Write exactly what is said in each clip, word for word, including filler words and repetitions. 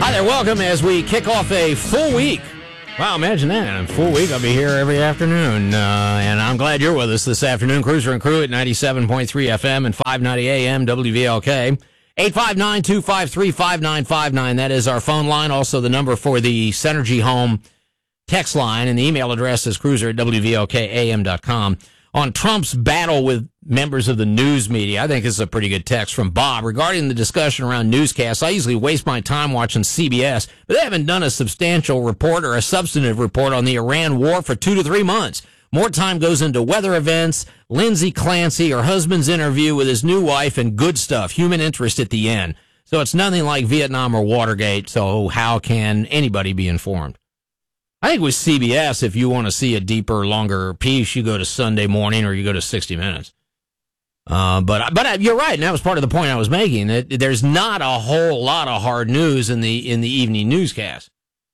Hi there, welcome as we kick off a full week. Wow, imagine that. A full week. I'll be here every afternoon. Uh, and I'm glad you're with us this afternoon. Cruiser and Crew at ninety-seven point three F M and five ninety A M W V L K. eight five nine, two five three, five nine five nine. That is our phone line. Also the number for the Synergy Home text line. And the email address is cruiser at W V L K A M dot com. On Trump's battle with members of the news media, I think this is a pretty good text from Bob. Regarding the discussion around newscasts, I usually waste my time watching C B S, but they haven't done a substantial report or a substantive report on the Iran war for two to three months. More time goes into weather events, Lindsay Clancy, her husband's interview with his new wife, and good stuff, human interest at the end. So it's nothing like Vietnam or Watergate, so how can anybody be informed? I think with C B S, if you want to see a deeper, longer piece, you go to Sunday Morning or you go to sixty minutes. Uh, but but you're right, and that was part of the point I was making. That there's not a whole lot of hard news in the in the evening newscast.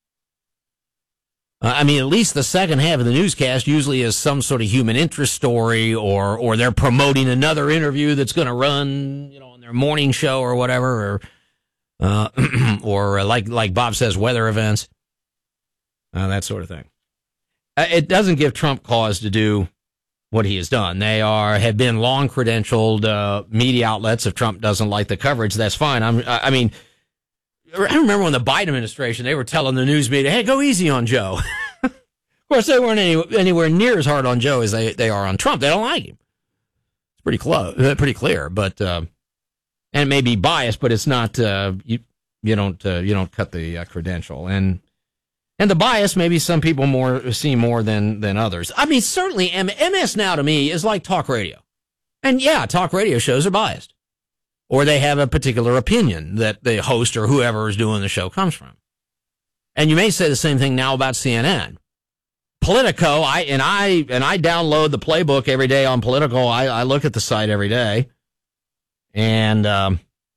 Uh, I mean, at least the second half of the newscast usually is some sort of human interest story, or or they're promoting another interview that's going to run, you know, on their morning show or whatever, or uh, or like like Bob says, weather events. Uh, that sort of thing. Uh, it doesn't give Trump cause to do what he has done. They are have been long credentialed uh, media outlets. If Trump doesn't like the coverage, that's fine. I'm, I mean, I remember when the Biden administration, they were telling the news media, "Hey, go easy on Joe." Of course, they weren't any, anywhere near as hard on Joe as they, they are on Trump. They don't like him. It's pretty close, pretty clear. But uh, and it may be biased, but it's not. Uh, you you don't uh, you don't cut the uh, credential and. And the bias, maybe some people more see more than, than others. I mean, certainly M S Now to me is like talk radio. And yeah, talk radio shows are biased. Or they have a particular opinion that the host or whoever is doing the show comes from. And you may say the same thing now about C N N. Politico, I and I and I download the playbook every day on Politico. I, I look at the site every day. And um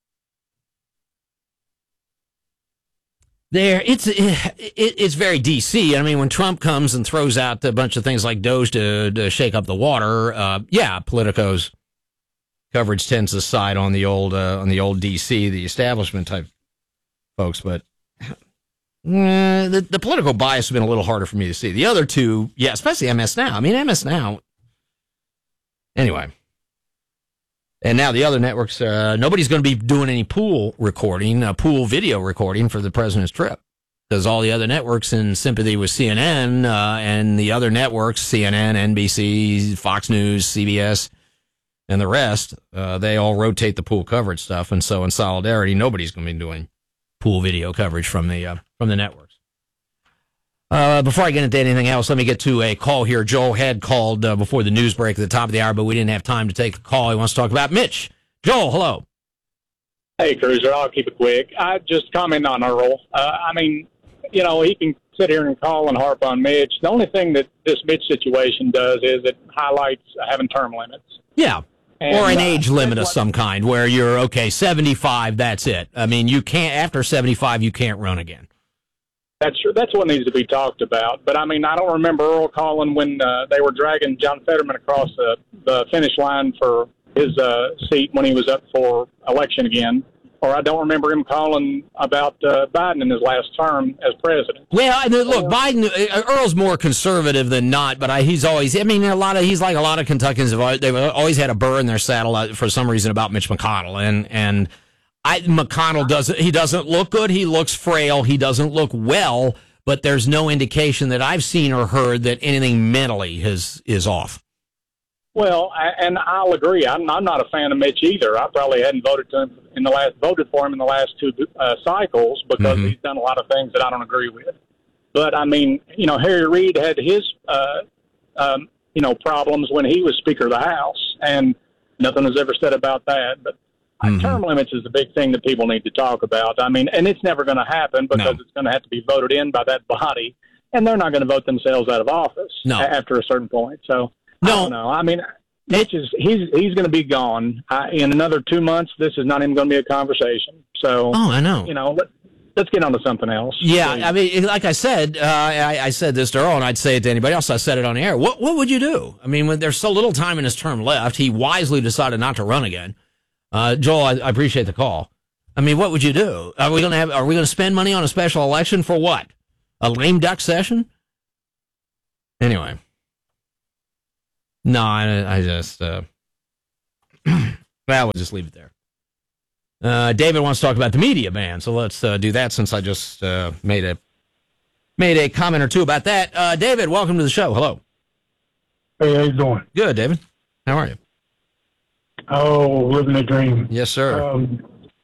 There, it's it, it's very D C. I mean, when Trump comes and throws out a bunch of things like Doge to, to shake up the water, uh, yeah, Politico's coverage tends to side on the old uh, on the old D C, the establishment type folks. But uh, the the political bias has been a little harder for me to see. The other two, yeah, especially M S Now. I mean, M S Now. Anyway. And now the other networks, uh, nobody's going to be doing any pool recording, uh, pool video recording for the president's trip. Because all the other networks in sympathy with C N N, uh, and the other networks, C N N, N B C, Fox News, C B S, and the rest, uh, they all rotate the pool coverage stuff. And so in solidarity, nobody's going to be doing pool video coverage from the, uh, from the networks. Uh, before I get into anything else, let me get to a call here. Joel had called uh, before the news break at the top of the hour, but we didn't have time to take a call. He wants to talk about Mitch. Joel, hello. Hey, Cruiser. I'll keep it quick. I just comment on Earl. Uh, I mean, you know, he can sit here and call and harp on Mitch. The only thing that this Mitch situation does is it highlights having term limits. Yeah. And, or an uh, age limit of what, some kind where you're, okay, seventy-five, that's it. I mean, you can't, after seventy-five, you can't run again. That's true. That's what needs to be talked about. But, I mean, I don't remember Earl calling when uh, they were dragging John Fetterman across the, the finish line for his uh, seat when he was up for election again. Or I don't remember him calling about uh, Biden in his last term as president. Well, look, or, Biden, Earl's more conservative than not, but I, he's always, I mean, a lot of, he's like a lot of Kentuckians have always, they've always had a burr in their saddle for some reason about Mitch McConnell. And, and, I, McConnell doesn't, he doesn't look good. He looks frail. He doesn't look well, but there's no indication that I've seen or heard that anything mentally is, is off. Well, and I'll agree. I'm, I'm not a fan of Mitch either. I probably hadn't voted to him in the last, voted for him in the last two uh, cycles because mm-hmm. he's done a lot of things that I don't agree with. But I mean, you know, Harry Reid had his, uh, um, you know, problems when he was Speaker of the House, and nothing was ever said about that. But Mm-hmm. term limits is the big thing that people need to talk about. I mean, and it's never going to happen because no. it's going to have to be voted in by that body, and they're not going to vote themselves out of office no. after a certain point. So, no. I don't know. I mean, Mitch is he's he's going to be gone I, in another two months. This is not even going to be a conversation. So, oh, I know. You know, let, let's get on to something else. Yeah, please. I mean, like I said, uh, I, I said this to Earl, and I'd say it to anybody else. I said it on the air. What what would you do? I mean, when there's so little time in his term left, he wisely decided not to run again. Uh, Joel, I, I appreciate the call. I mean, what would you do? Are we going to have? Are we going to spend money on a special election for what? A lame duck session? Anyway, no, I, I just uh, well, we'll just leave it there. Uh, David wants to talk about the media ban, so let's uh, do that since I just uh, made a made a comment or two about that. Uh, David, welcome to the show. Hello. Hey, how you doing? Good, David. How are you? Oh, living a dream. Yes, sir. Um,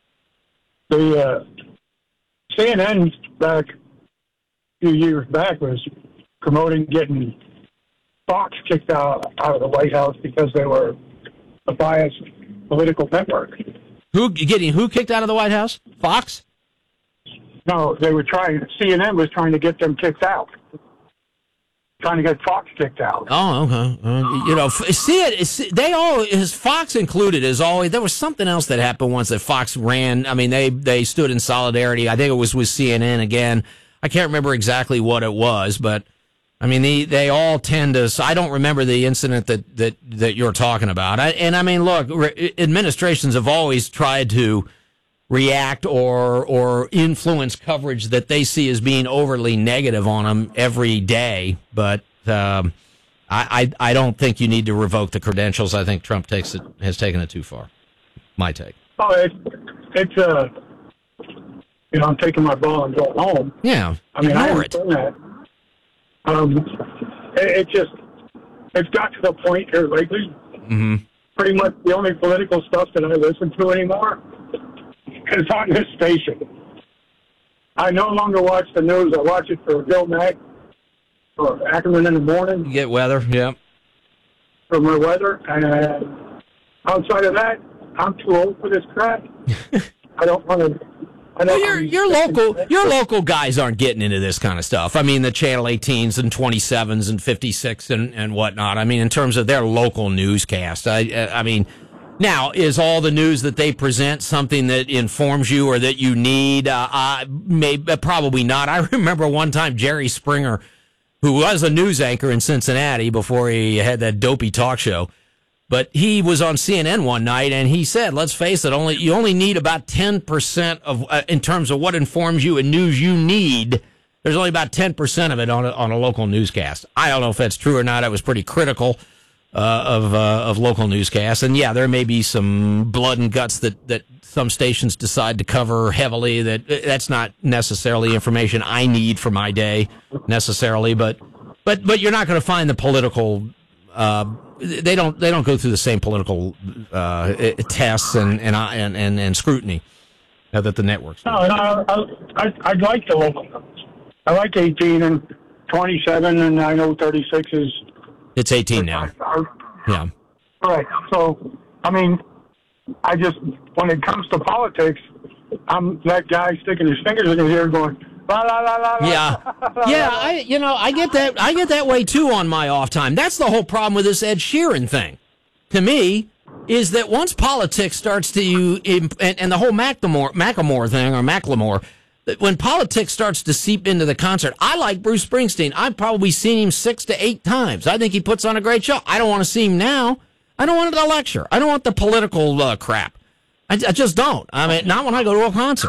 the uh, C N N back a few years back was promoting getting Fox kicked out out of the White House because they were a biased political network. Who getting who kicked out of the White House? Fox? No, they were trying. C N N was trying to get them kicked out. Trying to get Fox kicked out. Oh, okay. Uh, you know, see it. See, they all, is Fox included, is always. There was something else that happened once that Fox ran. I mean, they they stood in solidarity. I think it was with C N N again. I can't remember exactly what it was, but I mean, they they all tend to. So I don't remember the incident that that that you're talking about. I, and I mean, look, re, administrations have always tried to react or or influence coverage that they see as being overly negative on them every day. But um, I, I I don't think you need to revoke the credentials. I think Trump takes it has taken it too far. My take. Oh, it, it's uh, you know, I'm taking my ball and going home. Yeah, I mean, I ignore it. That. Um, it, it just it's got to the point here lately. Mm-hmm. Pretty much the only political stuff that I listen to anymore is on this station. I no longer watch the news. I watch it for Bill Mack, for Ackerman in the morning. You get weather, yeah. For my weather. And outside of that, I'm too old for this crap. I don't want to. I Well, don't your your local your local guys aren't getting into this kind of stuff. I mean, the Channel eighteens and twenty-sevens and fifty-six and, and whatnot. I mean, in terms of their local newscast. I I mean, now is all the news that they present something that informs you or that you need? Uh, uh, maybe probably not. I remember one time Jerry Springer, who was a news anchor in Cincinnati before he had that dopey talk show. But he was on C N N one night, and he said, let's face it, only you only need about ten percent of, uh, in terms of what informs you and news you need, there's only about ten percent of it on a, on a local newscast. I don't know if that's true or not. I was pretty critical uh, of uh, of local newscasts. And, yeah, there may be some blood and guts that, that some stations decide to cover heavily. That That's not necessarily information I need for my day, necessarily. But, but, but you're not going to find the political uh They don't. They don't go through the same political uh, tests and and, and and and scrutiny that the networks do. No, I, I, I like the local numbers. I like eighteen and twenty-seven, and I know thirty-six is. It's eighteen now. Yeah. All right. So, I mean, I just when it comes to politics, I'm that guy sticking his fingers in his ear, going. La, la, la, la, yeah, yeah. I, you know, I get that. I get that way too on my off time. That's the whole problem with this Ed Sheeran thing. To me, is that once politics starts to you and, and the whole Macklemore, Macklemore thing or Macklemore, that when politics starts to seep into the concert, I like Bruce Springsteen. I've probably seen him six to eight times. I think he puts on a great show. I don't want to see him now. I don't want the lecture. I don't want the political uh, crap. I, I just don't. I mean, not when I go to a concert.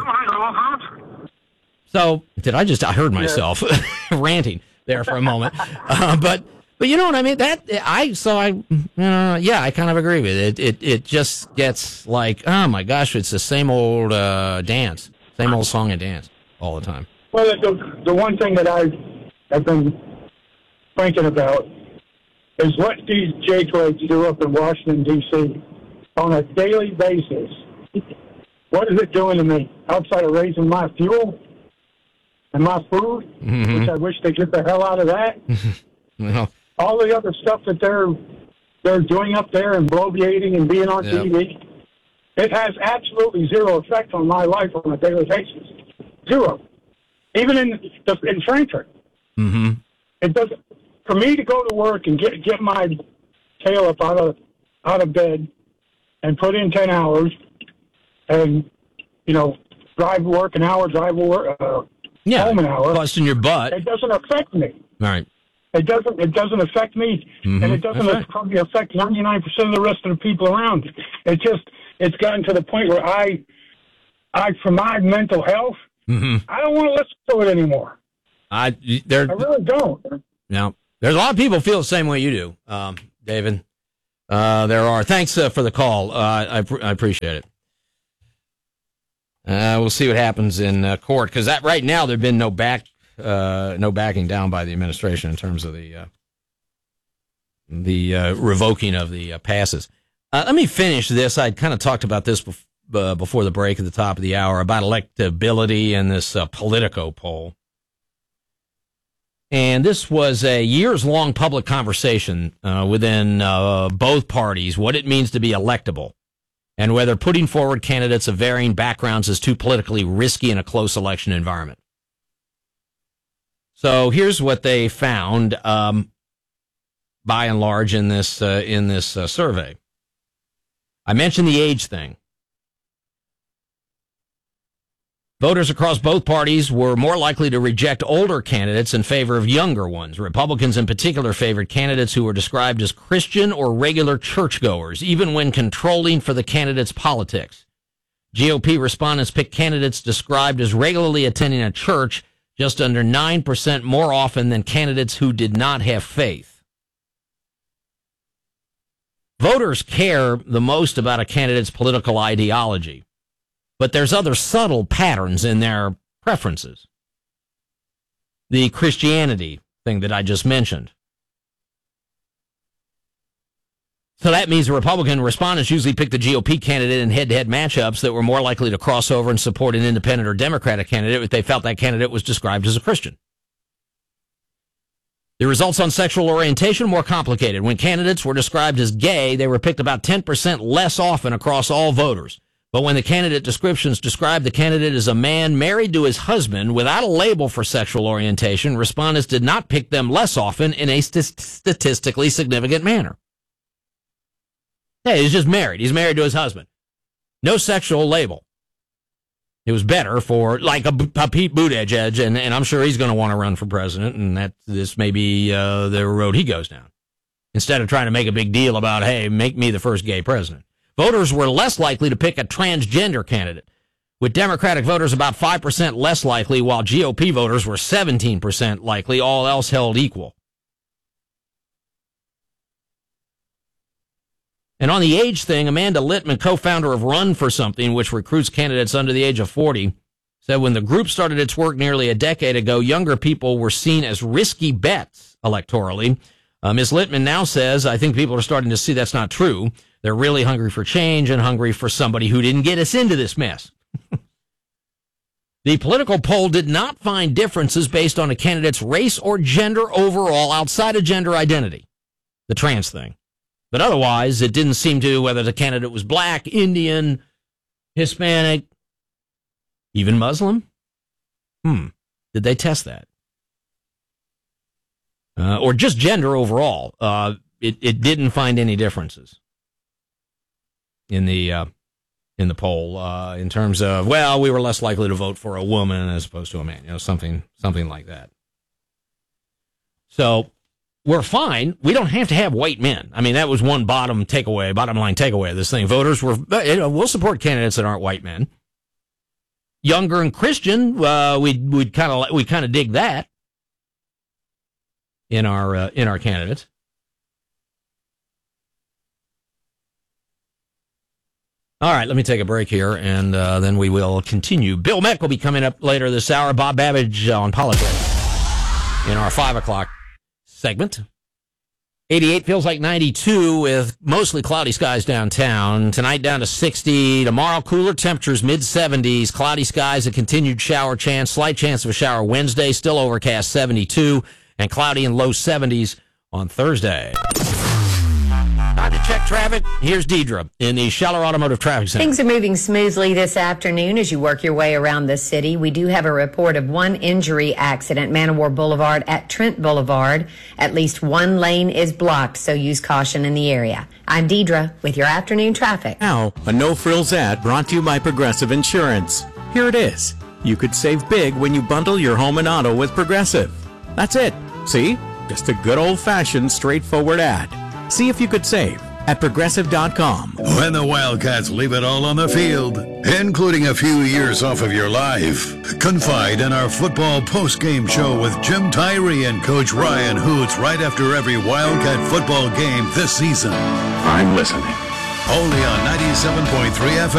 So, did I just, I heard myself yeah. ranting there for a moment. Uh, but, but you know what I mean? That, I, so I, uh, yeah, I kind of agree with it. It, it. it just gets like, oh my gosh, it's the same old uh, dance, same old song and dance all the time. Well, the, the one thing that I have been thinking about is what these J-Twigs do up in Washington, D C on a daily basis. What is it doing to me outside of raising my fuel? And my food, mm-hmm. which I wish they'd get the hell out of that. well, all the other stuff that they're they're doing up there and bloviating and being on yep. T V, it has absolutely zero effect on my life on a daily basis. Zero. Even in the, in Frankfurt, mm-hmm. it doesn't. For me to go to work and get get my tail up out of out of bed and put in ten hours, and you know, drive to work an hour, drive to work. Uh, Yeah, home an hour. Busting your butt. It doesn't affect me. Right. It doesn't. It doesn't affect me, mm-hmm. and it doesn't right. probably affect ninety-nine percent of the rest of the people around. It just. It's gotten to the point where I, I, for my mental health, mm-hmm. I don't want to listen to it anymore. I, there, I really don't. No, there's a lot of people feel the same way you do, um, David. Uh, there are. Thanks uh, for the call. Uh, I, I appreciate it. Uh, we'll see what happens in uh, court, because that right now there've been no back, uh, no backing down by the administration in terms of the uh, the uh, revoking of the uh, passes. Uh, let me finish this. I kind of talked about this bef- uh, before the break at the top of the hour about electability and this uh, Politico poll. And this was a years-long public conversation uh, within uh, both parties, what it means to be electable, and whether putting forward candidates of varying backgrounds is too politically risky in a close election environment. So here's what they found, um, by and large, in this uh, in this uh, survey. I mentioned the age thing. Voters across both parties were more likely to reject older candidates in favor of younger ones. Republicans in particular favored candidates who were described as Christian or regular churchgoers, even when controlling for the candidate's politics. G O P respondents picked candidates described as regularly attending a church, just under nine percent more often than candidates who did not have faith. Voters care the most about a candidate's political ideology, but there's other subtle patterns in their preferences. The Christianity thing that I just mentioned. So that means the Republican respondents usually pick the G O P candidate in head-to-head matchups that were more likely to cross over and support an independent or Democratic candidate if they felt that candidate was described as a Christian. The results on sexual orientation more complicated. When candidates were described as gay, they were picked about ten percent less often across all voters. But when the candidate descriptions described the candidate as a man married to his husband without a label for sexual orientation, respondents did not pick them less often in a st- statistically significant manner. Hey, he's just married. He's married to his husband. No sexual label. It was better for, like, a, a Pete Buttigieg, and, and I'm sure he's going to want to run for president, and that this may be uh, the road he goes down. Instead of trying to make a big deal about, hey, make me the first gay president. Voters were less likely to pick a transgender candidate, with Democratic voters about five percent less likely, while G O P voters were seventeen percent likely, all else held equal. And on the age thing, Amanda Littman, co-founder of Run for Something, which recruits candidates under the age of forty, said when the group started its work nearly a decade ago, younger people were seen as risky bets electorally. Uh, Miz Littman now says, I think people are starting to see that's not true. They're really hungry for change and hungry for somebody who didn't get us into this mess. The Political poll did not find differences based on a candidate's race or gender overall outside of gender identity, the trans thing. But otherwise, it didn't seem to whether the candidate was black, Indian, Hispanic, even Muslim. Hmm. Did they test that? Uh, or just gender overall. Uh, it, it didn't find any differences in the uh, in the poll uh, in terms of, well, we were less likely to vote for a woman as opposed to a man, you know, something something like that. So we're fine. We don't have to have white men. I mean, that was one bottom takeaway, bottom line takeaway of this thing. Voters were, you know, we'll support candidates that aren't white men. Younger and Christian, uh, we we'd kind of we kind of dig that in our uh, in our candidates. All right, let me take a break here, and uh, then we will continue. Bill Meck will be coming up later this hour. Bob Babbage on politics in our five o'clock segment. eighty-eight feels like ninety-two with mostly cloudy skies downtown. Tonight down to sixty. Tomorrow cooler temperatures, mid seventies. Cloudy skies, a continued shower chance. Slight chance of a shower Wednesday. Still overcast, seventy-two. And cloudy and low seventies on Thursday. Time to check traffic. Here's Deidre in the Scheller Automotive Traffic Center. Things are moving smoothly this afternoon as you work your way around the city. We do have a report of one injury accident, Manowar Boulevard at Trent Boulevard. At least one lane is blocked, so use caution in the area. I'm Deidre with your afternoon traffic. Now, a no-frills ad brought to you by Progressive Insurance. Here it is. You could save big when you bundle your home and auto with Progressive. That's it. See? Just a good old-fashioned, straightforward ad. See if you could save. at progressive dot com. When the Wildcats leave it all on the field, including a few years off of your life, confide in our football post-game show with Jim Tyree and Coach Ryan Hoots right after every Wildcat football game this season. I'm listening. Only on ninety-seven point three F M.